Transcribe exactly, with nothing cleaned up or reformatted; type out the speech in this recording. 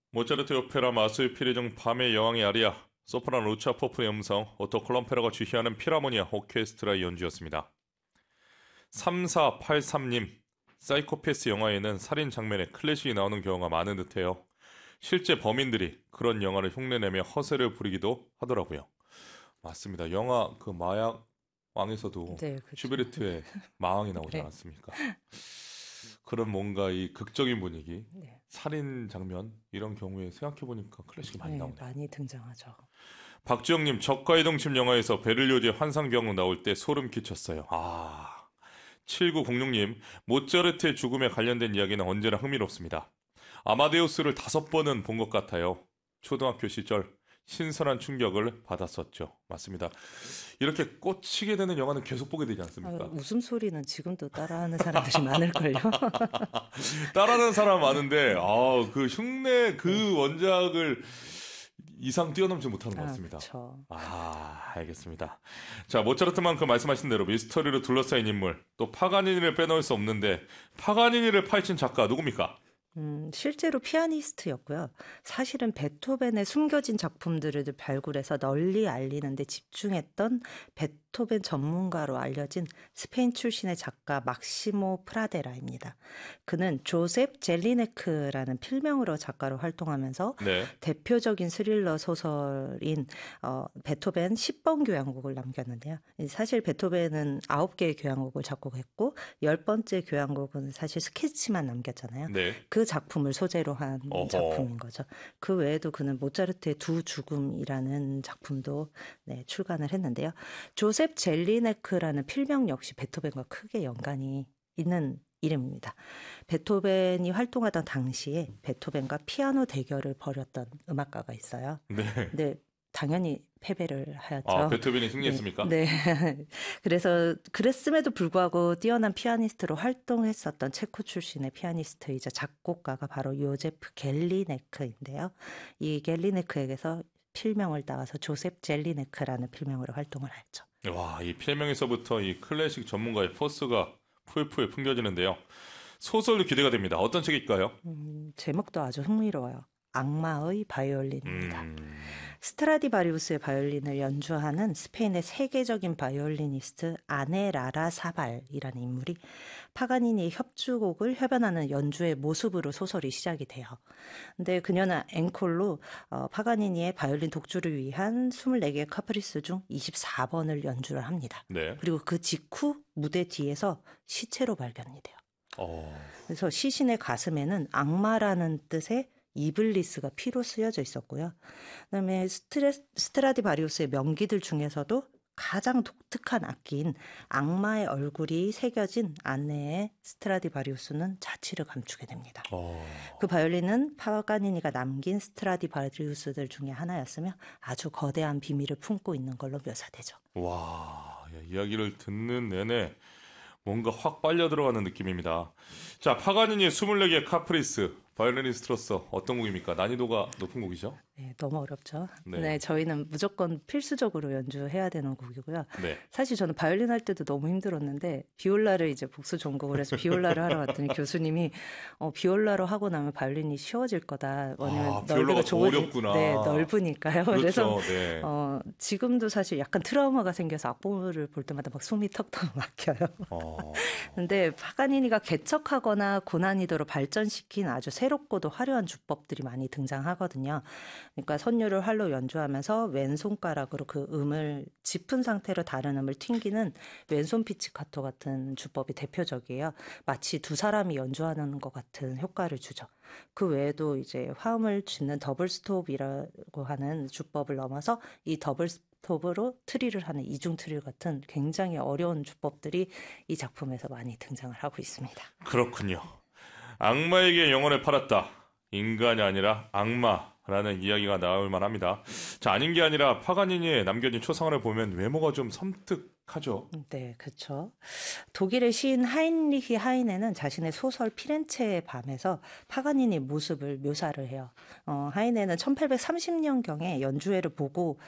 모차르트 오페라 마수의 피리 중 밤의 여왕의 아리아, 소프라노 루차 포프의 음성, 오토 콜럼페로가 주휘하는 필하모니아 오케스트라의 연주였습니다. 삼사팔삼님, 사이코패스 영화에는 살인 장면에 클래식이 나오는 경우가 많은 듯해요. 실제 범인들이 그런 영화를 흉내내며 허세를 부리기도 하더라고요. 맞습니다. 영화 그 마약 왕에서도 네, 그렇죠. 슈베르트의 마왕이 나오지 네. 않았습니까? 그런 뭔가 이 극적인 분위기, 네. 살인 장면 이런 경우에 생각해보니까 클래식이 많이 네, 나오네요. 많이 등장하죠. 박지영님, 적과의 동침 영화에서 베를리오즈의 환상병 나올 때 소름 끼쳤어요. 아, 칠구공육님, 모차르트의 죽음에 관련된 이야기는 언제나 흥미롭습니다. 아마데우스를 다섯 번은 본 것 같아요. 초등학교 시절 신선한 충격을 받았었죠. 맞습니다. 이렇게 꽂히게 되는 영화는 계속 보게 되지 않습니까? 아, 웃음소리는 지금도 따라하는 사람들이 많을걸요. 따라하는 사람 많은데 아, 그 흉내 그 네. 원작을 이상 뛰어넘지 못하는 것 아, 같습니다. 그렇죠. 아, 알겠습니다. 자, 모차르트만큼 말씀하신 대로 미스터리로 둘러싸인 인물, 또 파가니니를 빼놓을 수 없는데 파가니니를 파헤친 작가 누굽니까? 음, 실제로 피아니스트였고요. 사실은 베토벤의 숨겨진 작품들을 발굴해서 널리 알리는 데 집중했던 베토벤 전문가로 알려진 스페인 출신의 작가 막시모 프라데라입니다. 그는 조셉 젤리네크라는 필명으로 작가로 활동하면서 네. 대표적인 스릴러 소설인 어, 베토벤 십 번 교향곡을 남겼는데요. 사실 베토벤은 아홉 개의 교향곡을 작곡했고 열 번째 교향곡은 사실 스케치만 남겼잖아요. 네. 그 작품을 소재로 한 어허. 작품인 거죠. 그 외에도 그는 모차르트의 두 죽음이라는 작품도 네, 출간을 했는데요. 조셉 젤리네크라는 필명 역시 베토벤과 크게 연관이 있는 이름입니다. 베토벤이 활동하던 당시에 베토벤과 피아노 대결을 벌였던 음악가가 있어요. 네. 근데 당연히 패배를 하였죠. 아, 베토벤이 승리했습니까? 네. 네. 그래서 그랬음에도 불구하고 뛰어난 피아니스트로 활동했었던 체코 출신의 피아니스트이자 작곡가가 바로 요제프 겔리네크인데요. 이 겔리네크에게서 필명을 따와서 조셉 젤리네크라는 필명으로 활동을 했죠. 와, 이 필명에서부터 이 클래식 전문가의 포스가 풀풀 풍겨지는데요. 소설도 기대가 됩니다. 어떤 책일까요? 음, 제목도 아주 흥미로워요. 악마의 바이올린입니다. 음... 스트라디바리우스의 바이올린을 연주하는 스페인의 세계적인 바이올리니스트 아네 라라 사발이라는 인물이 파가니니의 협주곡을 협연하는 연주의 모습으로 소설이 시작이 돼요. 근데 그녀는 앵콜로 어, 파가니니의 바이올린 독주를 위한 이십사 개의 카프리스 중 이십사 번을 연주를 합니다. 네. 그리고 그 직후 무대 뒤에서 시체로 발견이 돼요. 어... 그래서 시신의 가슴에는 악마라는 뜻의 이블리스가 피로 쓰여져 있었고요. 그다음에 스트레, 스트라디바리우스의 명기들 중에서도 가장 독특한 악기인 악마의 얼굴이 새겨진 안내에 스트라디바리우스는 자취를 감추게 됩니다. 어... 그 바이올린은 파가니니가 남긴 스트라디바리우스들 중에 하나였으며 아주 거대한 비밀을 품고 있는 걸로 묘사되죠. 와, 이야기를 듣는 내내 뭔가 확 빨려 들어가는 느낌입니다. 자, 파가니니의 이십사 개의 카프리스, 바이올리니스트로서 어떤 곡입니까? 난이도가 높은 곡이죠? 네, 너무 어렵죠. 네. 네, 저희는 무조건 필수적으로 연주해야 되는 곡이고요. 네. 사실 저는 바이올린 할 때도 너무 힘들었는데 비올라를 이제 복수 전공을 해서 비올라를 하러 왔더니 교수님이 어, 비올라로 하고 나면 바이올린이 쉬워질 거다. 왜냐면 아, 비올라가 더 어렵구나. 네, 넓으니까요. 그렇죠. 그래서 네. 어, 지금도 사실 약간 트라우마가 생겨서 악보를 볼 때마다 막 숨이 턱턱 막혀요. 어... 근데 파가니니가 개척하거나 고난이도로 발전시킨 아주 새롭고도 화려한 주법들이 많이 등장하거든요. 그러니까 선율을 활로 연주하면서 왼손가락으로 그 음을 짚은 상태로 다른 음을 튕기는 왼손 피치카토 같은 주법이 대표적이에요. 마치 두 사람이 연주하는 것 같은 효과를 주죠. 그 외에도 이제 화음을 짓는 더블 스톱이라고 하는 주법을 넘어서 이 더블 스톱으로 트리를 하는 이중 트릴 같은 굉장히 어려운 주법들이 이 작품에서 많이 등장을 하고 있습니다. 그렇군요. 악마에게 영혼을 팔았다. 인간이 아니라 악마라는 이야기가 나올 만합니다. 자, 아닌 게 아니라 파가니니에 남겨진 초상화를 보면 외모가 좀 섬뜩하죠. 네, 그렇죠. 독일의 시인 하인리히 하이네는 자신의 소설 피렌체의 밤에서 파가니니 모습을 묘사를 해요. 어, 하이네는 천팔백삼십 년경에 연주회를 보고